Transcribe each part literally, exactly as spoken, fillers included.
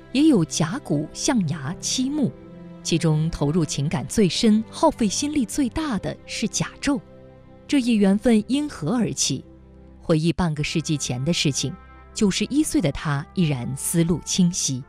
也有甲骨、象牙、漆木，其中投入情感最深、耗费心力最大的是甲胄。这一缘分因何而起？回忆半个世纪前的事情，九十一岁的他依然思路清晰。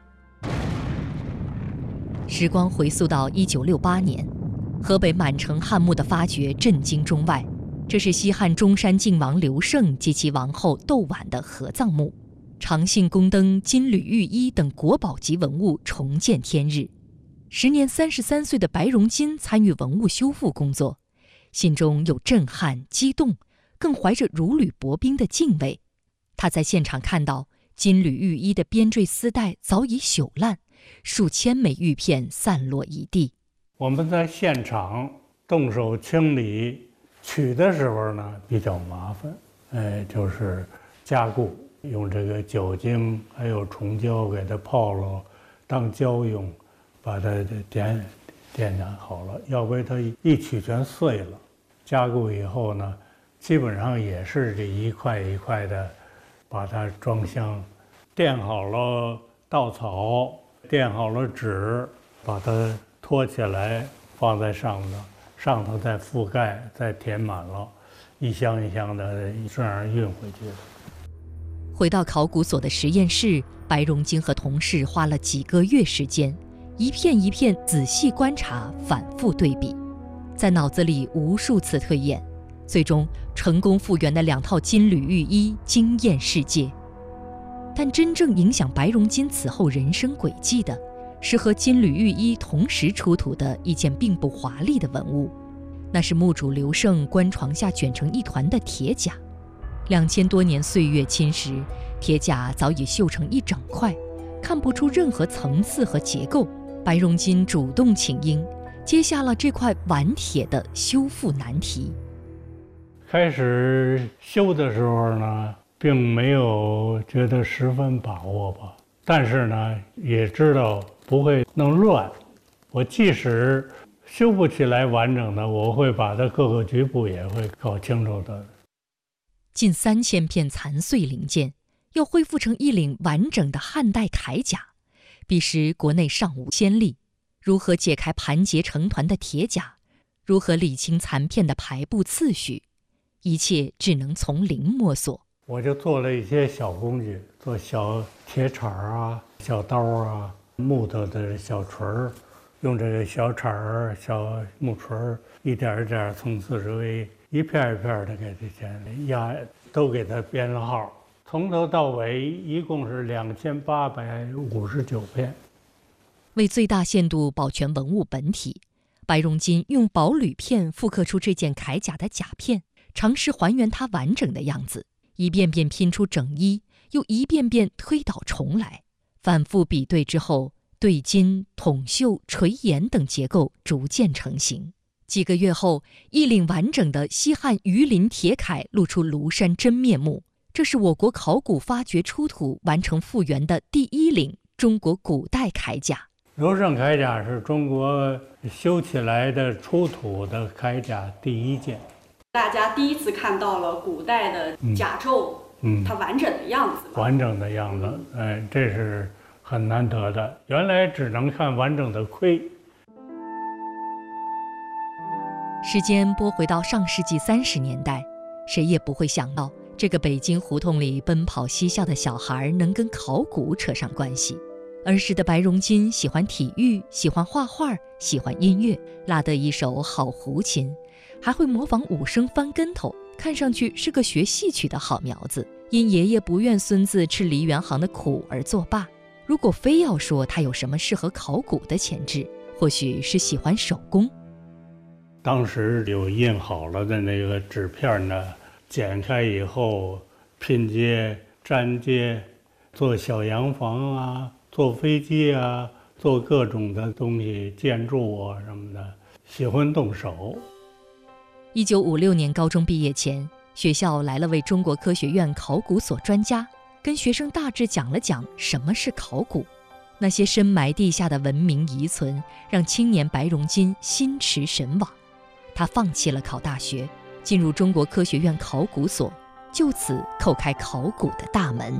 时光回溯到一九六八年，河北满城汉墓的发掘震惊中外。这是西汉中山靖王刘胜及其王后窦婉的合葬墓，长信宫灯、金缕玉衣等国宝级文物重见天日。时年三十三岁的白荣金参与文物修复工作，心中有震撼、激动，更怀着如履薄冰的敬畏。他在现场看到金缕玉衣的编缀丝带早已朽烂，数千枚玉片散落一地。 我们在现场动手清理取的时候呢，比较麻烦，哎，就是加固，用这个酒精还有虫胶给它泡了，当胶用，把它点点燃好了，要不然它一取全碎了。加固以后呢，基本上也是这一块一块的，把它装箱，垫好了稻草，垫好了纸，把它托起来放在上头。上头再覆盖，再填满了，一箱一箱的这样运回去的。 回到考古所的实验室，白荣金和同事花了几个月时间，一片一片仔细观察，反复对比，在脑子里无数次推演，最终成功复原的两套金缕玉衣惊艳世界。但真正影响白荣金此后人生轨迹的，是和金缕玉衣同时出土的一件并不华丽的文物，那是墓主刘胜棺床下卷成一团的铁甲。两千多年岁月侵蚀，铁甲早已锈成一整块，看不出任何层次和结构。白荣金主动请缨，接下了这块顽铁的修复难题。 开始修的时候呢，并没有觉得十分把握吧，但是呢，也知道不会弄乱。我即使修不起来完整的，我会把它各个局部也会搞清楚的。 近三千片残碎零件，要恢复成一领完整的汉代铠甲，彼时国内尚无先例。如何解开盘结成团的铁甲？如何理清残片的排布次序？一切只能从零摸索。 我就做了一些小工具，做小铁铲啊、小刀啊、木头的小锤儿，用这个小铲儿、小木锤儿，一点一点从四周围一片一片的给这些压，都给它编了号，从头到尾一共是两千八百五十九片。 为最大限度保全文物本体，白荣金用薄铝片复刻出这件铠甲的甲片，尝试还原它完整的样子，一遍遍拼出整衣，又一遍遍推倒重来，反复比对之后，对金、筒绣、垂檐等结构逐渐成型。几个月后，一领完整的西汉鱼鳞铁铠露出庐山真面目。这是我国考古发掘出土完成复原的第一领中国古代铠甲。 刘胜铠甲是中国修起来的出土的铠甲第一件。 大家第一次看到了古代的甲胄，嗯，它完整的样子。 完整的样子，哎，这是很难得的。原来只能看完整的盔。 时间拨回到上世纪三十年代，谁也不会想到，这个北京胡同里奔跑嬉笑的小孩能跟考古扯上关系。儿时的白荣金喜欢体育，喜欢画画，喜欢音乐，拉得一手好胡琴，还会模仿武生翻跟头，看上去是个学戏曲的好苗子。因爷爷不愿孙子吃梨园行的苦而作罢。如果非要说他有什么适合考古的潜质，或许是喜欢手工。 当时有印好了的那个纸片呢，剪开以后拼接、粘接，做小洋房啊，坐飞机啊，做各种的东西，建筑啊什么的，喜欢动手。 一九五六年高中毕业前，学校来了位中国科学院考古所专家，跟学生大致讲了讲什么是考古。那些深埋地下的文明遗存，让青年白荣金心驰神往。他放弃了考大学，进入中国科学院考古所，就此叩开考古的大门。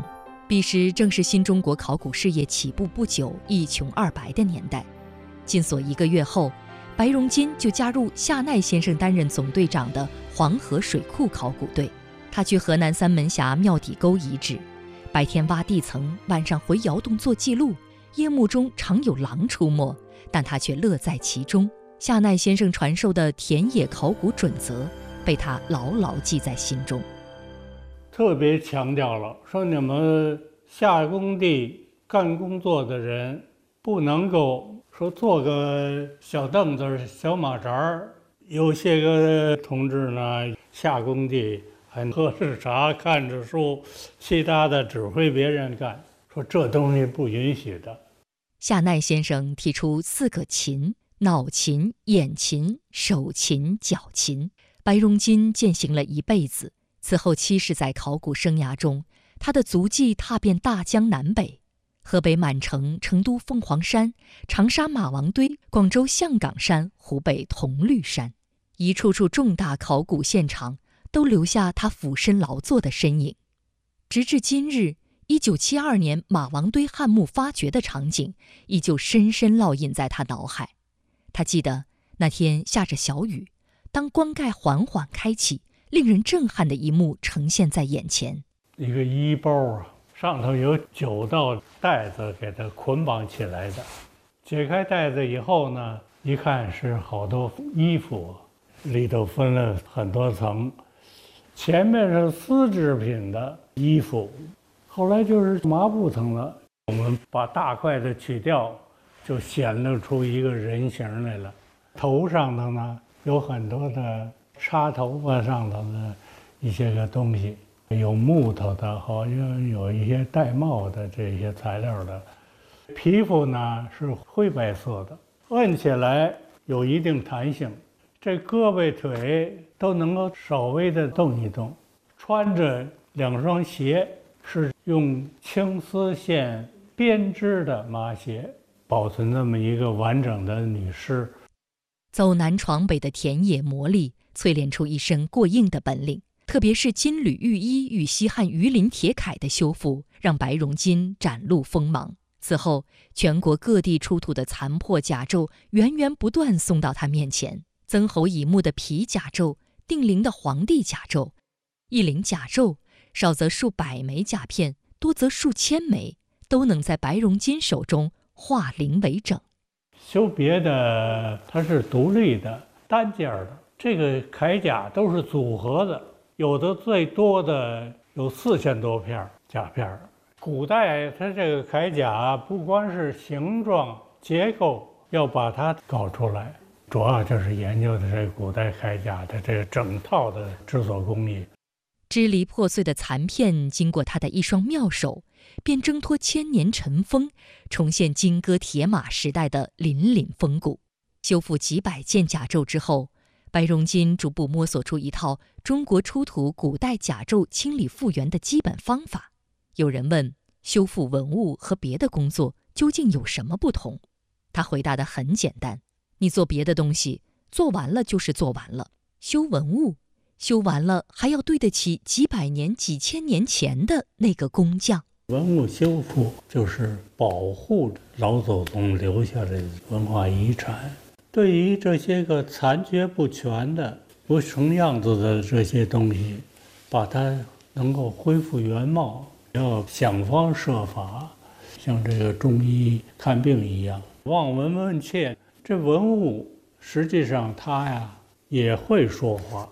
彼时正是新中国考古事业起步不久、一穷二白的年代。进所一个月后，白荣金就加入夏奈先生担任总队长的黄河水库考古队。他去河南三门峡庙底沟遗址，白天挖地层，晚上回窑洞做记录。夜幕中常有狼出没，但他却乐在其中。夏奈先生传授的田野考古准则被他牢牢记在心中。 特别强调了说，你们下工地干工作的人不能够说坐个小凳子、小马扎儿。有些个同志呢，下工地还喝着茶、看着书，其他的指挥别人干，说这东西不允许的。 夏奈先生提出四个勤：脑勤、眼勤、手勤、脚勤。白荣金践行了一辈子。此后七十载考古生涯中，他的足迹踏遍大江南北，河北满城、成都凤凰山、长沙马王堆、广州象岗山、湖北铜绿山，一处处重大考古现场都留下他俯身劳作的身影。直至今日，一九七二年马王堆汉墓发掘的场景依旧深深烙印在他脑海。他记得那天下着小雨，当棺盖缓缓开启，令人震撼的一幕呈现在眼前。 一个衣包啊，上头有九道带子给它捆绑起来的。解开带子以后呢，一看是好多衣服，里头分了很多层。前面是丝织品的衣服，后来就是麻布层了。我们把大块的取掉，就显露出一个人形来了。头上头呢有很多的插头发上头的一些个东西，有木头的，好像有一些带帽的这些材料的。皮肤呢是灰白色的，摁起来有一定弹性，这胳膊腿都能够稍微的动一动。穿着两双鞋是用青丝线编织的麻鞋，保存这么一个完整的女尸。 走南闯北的田野磨砺，淬炼出一身过硬的本领。特别是金缕玉衣与西汉鱼鳞铁铠的修复，让白荣金展露锋芒。此后，全国各地出土的残破甲胄源源不断送到他面前。曾侯乙墓的皮甲胄，定陵的黄帝甲胄，一陵甲胄少则数百枚甲片，多则数千枚，都能在白荣金手中化零为整。 修别的它是独立的单件的，这个铠甲都是组合的，有的最多的有四千多片甲片。古代它这个铠甲不光是形状结构要把它搞出来，主要就是研究的这个古代铠甲的这个整套的制作工艺。 支离破碎的残片经过他的一双妙手，便挣脱千年尘封，重现金戈铁马时代的凛凛风骨。修复几百件甲胄之后，白荣金逐步摸索出一套中国出土古代甲胄清理复原的基本方法。有人问，修复文物和别的工作究竟有什么不同？他回答得很简单，你做别的东西，做完了就是做完了。修文物，修完了还要对得起几百年、几千年前的那个工匠。 文物修复就是保护老祖宗留下的文化遗产。对于这些个残缺不全的、不成样子的这些东西，把它能够恢复原貌，要想方设法，像这个中医看病一样，望闻问切。这文物实际上它呀也会说话。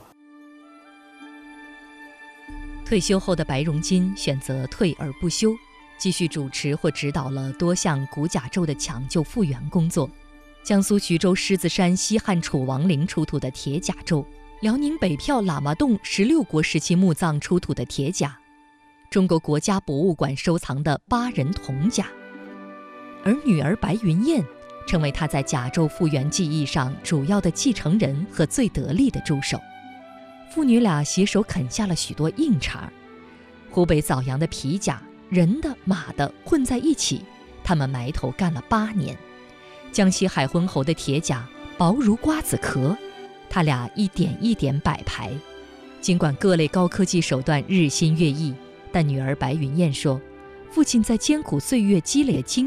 退休后的白荣金选择退而不休，继续主持或指导了多项古甲胄的抢救复原工作。江苏徐州狮子山西汉楚王陵出土的铁甲胄，辽宁北票喇嘛洞十六国时期墓葬出土的铁甲，中国国家博物馆收藏的八人铜甲。而女儿白云燕成为他在甲胄复原技艺上主要的继承人和最得力的助手。父女俩携手啃下了许多硬茬。湖北枣阳的皮甲，人的马的混在一起，他们埋头干了八年。江西海昏侯的铁甲薄如瓜子壳，他俩一点一点摆排。尽管各类高科技手段日新月异，但女儿白云燕说， 父亲在艰苦岁月积累的经